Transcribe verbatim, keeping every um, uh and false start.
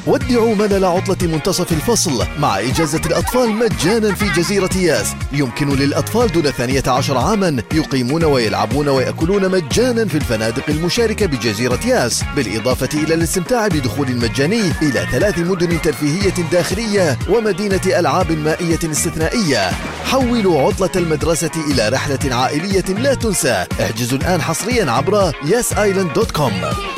ودعوا ملل عطلة منتصف الفصل مع إجازة الأطفال مجانا في جزيرة ياس. يمكن للأطفال دون ثانية عشر عاما يقيمون ويلعبون ويأكلون مجانا في الفنادق المشاركة بجزيرة ياس، بالإضافة إلى الاستمتاع بدخول مجاني إلى ثلاث مدن ترفيهية داخلية ومدينة ألعاب مائية استثنائية. حولوا عطلة المدرسة إلى رحلة عائلية لا تنسى. احجزوا الآن حصريا عبر ياس آيلاند دوت كوم.